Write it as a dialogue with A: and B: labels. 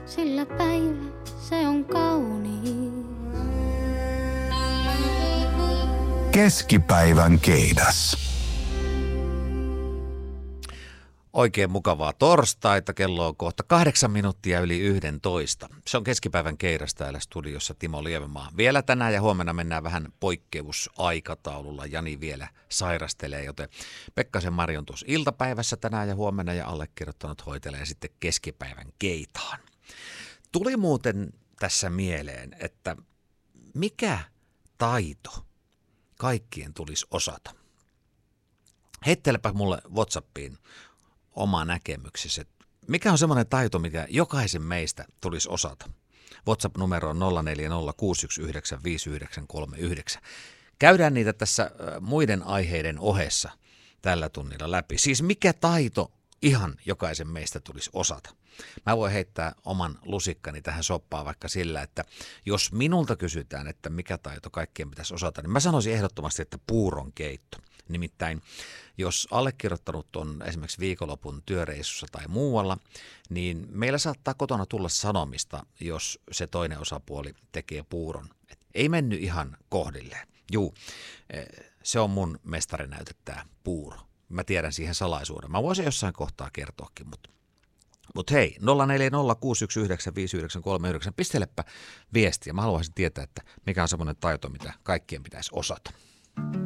A: sillä päivä se on kaunis.
B: Keskipäivän keidas.
C: Oikein mukavaa torstaita, kello on kohta 8 minuuttia yli 11. Se on keskipäivän keidas täällä studiossa Timo Lievemaa. Vielä tänään ja huomenna mennään vähän poikkeusaikataululla. Jani vielä sairastelee, joten Pekkasen Marjon tuossa iltapäivässä tänään ja huomenna ja allekirjoittanut hoitelee sitten keskipäivän keitaan. Tuli muuten tässä mieleen, että mikä taito kaikkien tulisi osata? Heittelepä mulle WhatsAppiin oma näkemyksesi. Mikä on semmoinen taito, mikä jokaisen meistä tulisi osata? WhatsApp-numero on 0406195939. Käydään niitä tässä muiden aiheiden ohessa tällä tunnilla läpi. Siis mikä taito ihan jokaisen meistä tulisi osata? Mä voin heittää oman lusikkani tähän soppaan vaikka sillä, että jos minulta kysytään, että mikä taito kaikkien pitäisi osata, niin mä sanoisin ehdottomasti, että puuron keitto. Nimittäin jos allekirjoittanut on esimerkiksi viikonlopun työreissussa tai muualla, niin meillä saattaa kotona tulla sanomista, jos se toinen osapuoli tekee puuron. Et ei mennyt ihan kohdilleen. Juu, se on mun mestarinäyte tää puuro. Mä tiedän siihen salaisuuden. Mä voisin jossain kohtaa kertoakin, mutta hei, 0406195939, pistelepä viestiä. Mä haluaisin tietää, että mikä on semmoinen taito, mitä kaikkien pitäisi osata.